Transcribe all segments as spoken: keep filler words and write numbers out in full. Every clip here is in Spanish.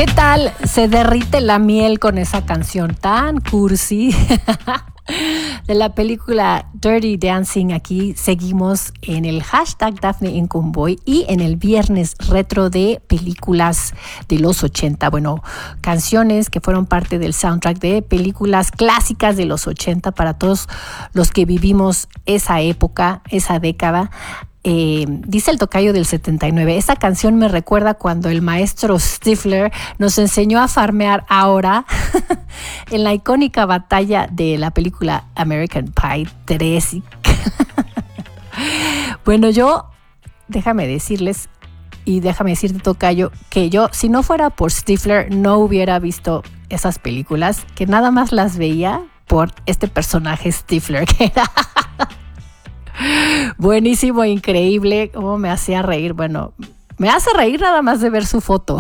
¿Qué tal? Se derrite la miel con esa canción tan cursi de la película Dirty Dancing. Aquí seguimos en el hashtag Daphne en Convoy y en el viernes retro de películas de los ochenta. Bueno, canciones que fueron parte del soundtrack de películas clásicas de los ochenta para todos los que vivimos esa época, esa década. Eh, dice el tocayo del setenta y nueve, esa canción me recuerda cuando el maestro Stifler nos enseñó a farmear ahora en la icónica batalla de la película American Pie tres. Bueno, yo, déjame decirles y déjame decirte, tocayo, que yo, si no fuera por Stifler, no hubiera visto esas películas, que nada más las veía por este personaje Stifler, que era buenísimo, increíble, cómo me hacía reír. Bueno, me hace reír nada más de ver su foto.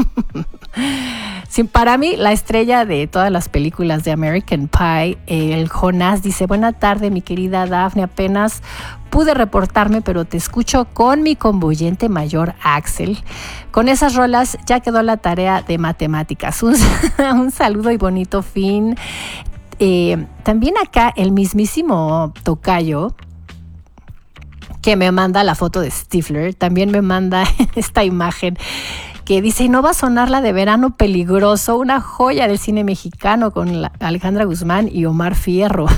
Sí, para mí, la estrella de todas las películas de American Pie, el Jonás, dice: buena tarde, mi querida Daphne, apenas pude reportarme, pero te escucho con mi convoyente mayor Axel. Con esas rolas ya quedó la tarea de matemáticas. Un, un saludo y bonito fin. Eh, también acá el mismísimo tocayo, que me manda la foto de Stifler, también me manda esta imagen que dice: y no va a sonar la de Verano Peligroso, una joya del cine mexicano con la Alejandra Guzmán y Omar Fierro.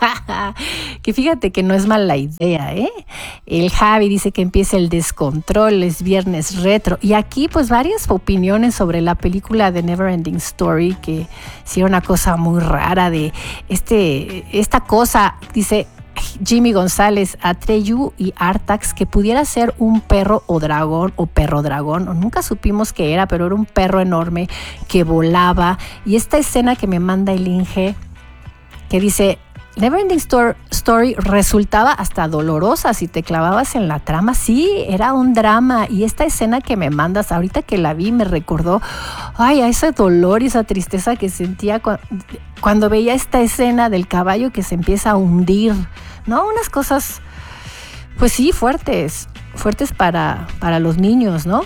Que fíjate que no es mala idea, ¿eh? El Javi dice que empieza el descontrol, es viernes retro. Y aquí pues varias opiniones sobre la película de Neverending Story, que sí era una cosa muy rara de este, esta cosa, dice Jimmy González, Atreyu y Artax, que pudiera ser un perro o dragón o perro dragón, o nunca supimos qué era, pero era un perro enorme que volaba. Y esta escena que me manda el Inge, que dice: Neverending Story resultaba hasta dolorosa si te clavabas en la trama. Sí, era un drama. Y esta escena que me mandas, ahorita que la vi, me recordó, ay, a ese dolor y esa tristeza que sentía cuando, cuando veía esta escena del caballo que se empieza a hundir, ¿no? Unas cosas, pues sí, fuertes, fuertes para, para los niños, ¿no?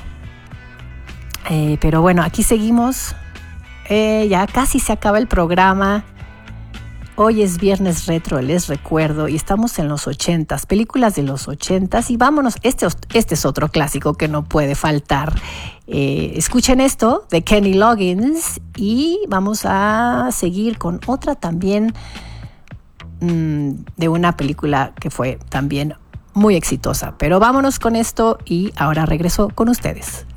Eh, pero bueno, aquí seguimos. Eh, ya casi se acaba el programa. Hoy es viernes retro, les recuerdo, y estamos en los ochentas, películas de los ochentas, y vámonos, este, este es otro clásico que no puede faltar. Eh, escuchen esto de Kenny Loggins y vamos a seguir con otra también mmm, de una película que fue también muy exitosa. Pero vámonos con esto y ahora regreso con ustedes.